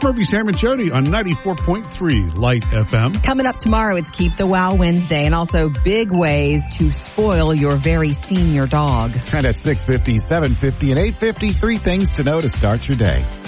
Murphy, Sam, and Jody on 94.3 Light FM. Coming up tomorrow, it's Keep the Wow Wednesday, and also big ways to spoil your very senior dog. And at 6:50, 7:50, and 8:50, 3 things to know to start your day.